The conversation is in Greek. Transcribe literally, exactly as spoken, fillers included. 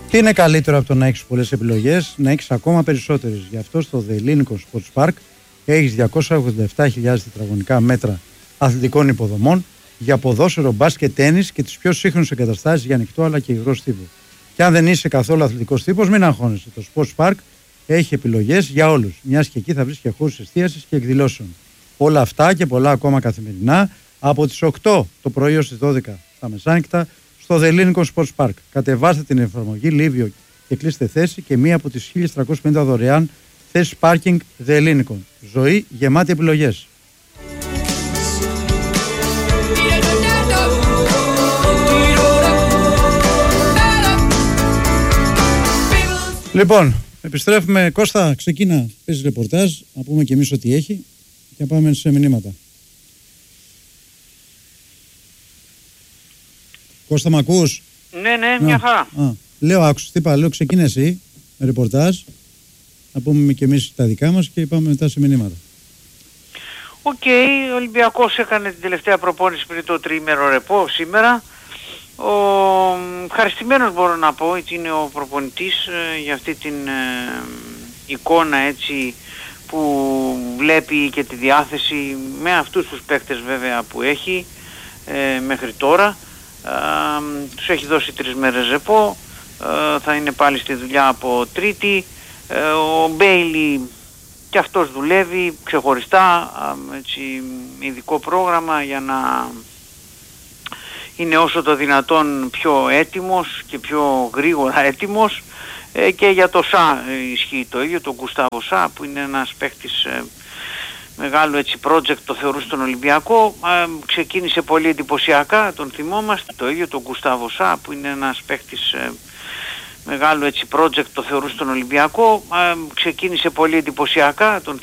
Τι είναι καλύτερο από το να έχεις πολλές επιλογές, να έχεις ακόμα περισσότερες. Γι' αυτό στο The Lincoln Sports Park έχεις διακόσια ογδόντα επτά χιλιάδες τετραγωνικά μέτρα αθλητικών υποδομών για ποδόσφαιρο, μπάσκετ, τένις και τις πιο σύγχρονες εγκαταστάσεις για ανοιχτό αλλά και υγρό τύπο. Και αν δεν είσαι καθόλου αθλητικός τύπος, μην αγχώνεσαι. Το Sports Park έχει επιλογές για όλους, μιας και εκεί θα βρεις και χώρους εστίασης και εκδηλώσεων. Όλα αυτά και πολλά ακόμα καθημερινά από τις οκτώ το πρωί ως τις δώδεκα τα μεσάνυχτα στο The Lincoln Sports Park. Κατεβάστε την εφαρμογή Livio και κλείστε θέση και μία από τις χίλιες τριακόσιες πενήντα δωρεάν θέσεις πάρκινγκ The Lincoln. Ζωή γεμάτη επιλογές. Λοιπόν, επιστρέφουμε. Κώστα, ξεκίνα, παίζει ρεπορτάζ, να πούμε και εμείς ό,τι έχει και να πάμε σε μηνύματα. Κώστα, μ' ακούς? Ναι, ναι, μια χαρά. Α, λέω, άκουσες τι είπα, λέω, ξεκίνα εσύ με ρεπορτάζ, να πούμε και εμείς τα δικά μας και πάμε μετά σε μηνύματα. Οκ, okay, ο Ολυμπιακός έκανε την τελευταία προπόνηση πριν το τριήμερο ρεπό σήμερα. Ο ευχαριστημένος μπορώ να πω, έτσι είναι ο προπονητής ε, για αυτή την ε, εικόνα έτσι που βλέπει και τη διάθεση με αυτούς τους παίκτες βέβαια που έχει ε, μέχρι τώρα. Ε, τους έχει δώσει τρεις μέρες ρεπό, ε, θα είναι πάλι στη δουλειά από Τρίτη. Ε, ο Μπέιλι και αυτός δουλεύει ξεχωριστά, ε, έτσι, ειδικό πρόγραμμα για να είναι όσο το δυνατόν πιο έτοιμος και πιο γρήγορα έτοιμος, ε, και για το Σα ε, ισχύει το ίδιο, τον Γκουστάβο Σα που είναι ένας παίκτης ε, μεγάλο έτσι project, το θεωρούσε στον Ολυμπιακό, ε, ξεκίνησε πολύ εντυπωσιακά, τον θυμόμαστε, το ίδιο τον Γκουστάβο Σα που είναι ένας παίκτης ε, μεγάλο έτσι project, το θεωρούσε στον Ολυμπιακό, ε, ξεκίνησε πολύ εντυπωσιακά, τον